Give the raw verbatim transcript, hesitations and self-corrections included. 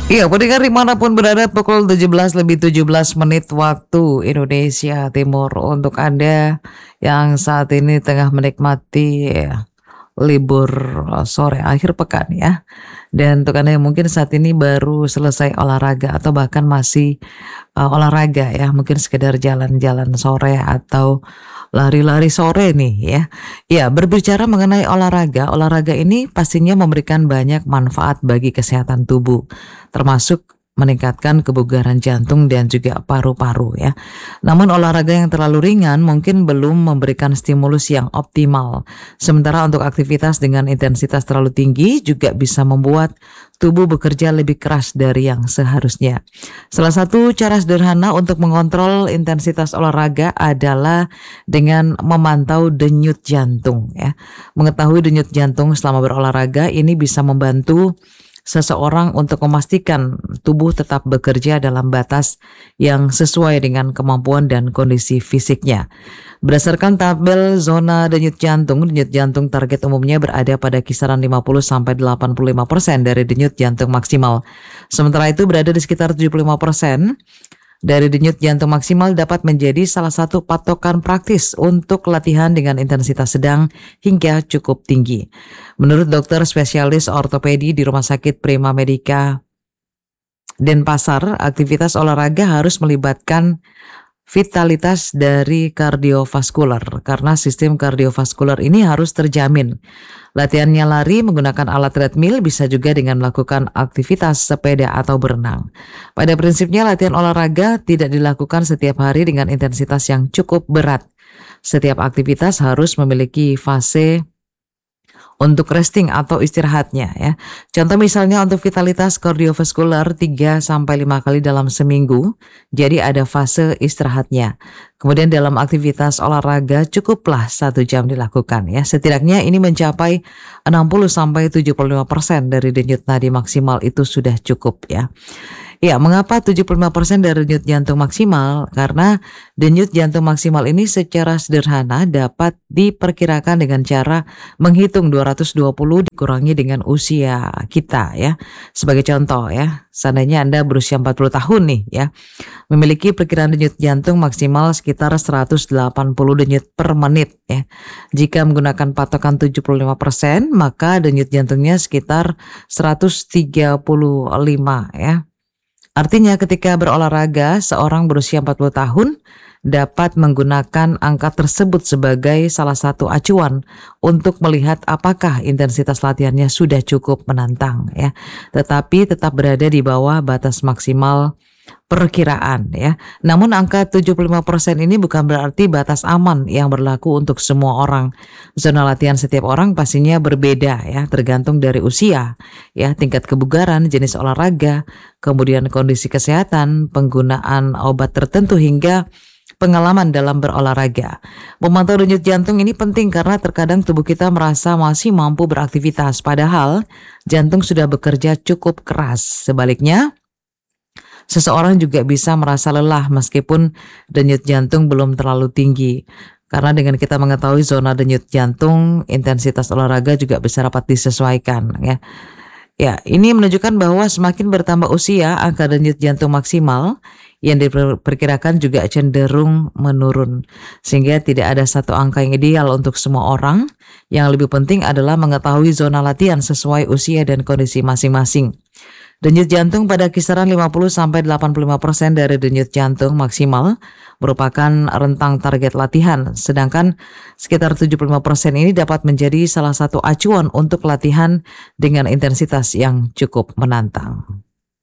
Iya, pendengar dimanapun berada, pukul tujuh belas lebih tujuh belas menit waktu Indonesia Timur. Untuk Anda yang saat ini tengah menikmati ya, libur eh, sore akhir pekan ya. Dan untuk Anda yang mungkin saat ini baru selesai olahraga atau bahkan masih uh, olahraga ya, mungkin sekedar jalan-jalan sore atau lari-lari sore nih ya. Ya, berbicara mengenai olahraga, olahraga ini pastinya memberikan banyak manfaat bagi kesehatan tubuh, termasuk meningkatkan kebugaran jantung dan juga paru-paru ya. Namun olahraga yang terlalu ringan mungkin belum memberikan stimulus yang optimal. Sementara untuk aktivitas dengan intensitas terlalu tinggi juga bisa membuat tubuh bekerja lebih keras dari yang seharusnya. Salah satu cara sederhana untuk mengontrol intensitas olahraga adalah dengan memantau denyut jantung ya. Mengetahui denyut jantung selama berolahraga ini bisa membantu seseorang untuk memastikan tubuh tetap bekerja dalam batas yang sesuai dengan kemampuan dan kondisi fisiknya. Berdasarkan tabel zona denyut jantung, denyut jantung target umumnya berada pada kisaran lima puluh sampai delapan puluh lima persen dari denyut jantung maksimal. Sementara itu berada di sekitar tujuh puluh lima persen dari denyut jantung maksimal dapat menjadi salah satu patokan praktis untuk latihan dengan intensitas sedang hingga cukup tinggi. Menurut dokter spesialis ortopedi di Rumah Sakit Prima Medica Denpasar, aktivitas olahraga harus melibatkan vitalitas dari kardiovaskular karena sistem kardiovaskular ini harus terjamin. Latihannya lari menggunakan alat treadmill bisa juga dengan melakukan aktivitas sepeda atau berenang. Pada prinsipnya latihan olahraga tidak dilakukan setiap hari dengan intensitas yang cukup berat. Setiap aktivitas harus memiliki fase untuk resting atau istirahatnya ya. Contoh misalnya untuk vitalitas kardiovaskular tiga sampai lima kali dalam seminggu. Jadi ada fase istirahatnya. Kemudian dalam aktivitas olahraga cukuplah satu jam dilakukan ya. Setidaknya ini mencapai enam puluh sampai tujuh puluh lima persen dari denyut nadi maksimal itu sudah cukup ya. Ya, mengapa tujuh puluh lima persen dari denyut jantung maksimal? Karena denyut jantung maksimal ini secara sederhana dapat diperkirakan dengan cara menghitung dua ratus dua puluh dikurangi dengan usia kita ya. Sebagai contoh ya, seandainya Anda berusia empat puluh tahun nih ya, memiliki perkiraan denyut jantung maksimal sekitar seratus delapan puluh denyut per menit ya. Jika menggunakan patokan tujuh puluh lima persen, maka denyut jantungnya sekitar seratus tiga puluh lima ya. Artinya ketika berolahraga, seorang berusia empat puluh tahun dapat menggunakan angka tersebut sebagai salah satu acuan untuk melihat apakah intensitas latihannya sudah cukup menantang ya. Tetapi tetap berada di bawah batas maksimal perkiraan ya. Namun angka tujuh puluh lima persen ini bukan berarti batas aman yang berlaku untuk semua orang. Zona latihan setiap orang pastinya berbeda ya, tergantung dari usia, ya, tingkat kebugaran, jenis olahraga, kemudian kondisi kesehatan, penggunaan obat tertentu hingga pengalaman dalam berolahraga. Memantau denyut jantung ini penting karena terkadang tubuh kita merasa masih mampu beraktivitas padahal jantung sudah bekerja cukup keras. Sebaliknya, seseorang juga bisa merasa lelah meskipun denyut jantung belum terlalu tinggi. Karena dengan kita mengetahui zona denyut jantung, intensitas olahraga juga bisa dapat disesuaikan ya. Ya, ini menunjukkan bahwa semakin bertambah usia, angka denyut jantung maksimal yang diperkirakan juga cenderung menurun. Sehingga tidak ada satu angka yang ideal untuk semua orang. Yang lebih penting adalah mengetahui zona latihan sesuai usia dan kondisi masing-masing. Denyut jantung pada kisaran lima puluh sampai delapan puluh lima persen dari denyut jantung maksimal merupakan rentang target latihan, sedangkan sekitar tujuh puluh lima persen ini dapat menjadi salah satu acuan untuk latihan dengan intensitas yang cukup menantang.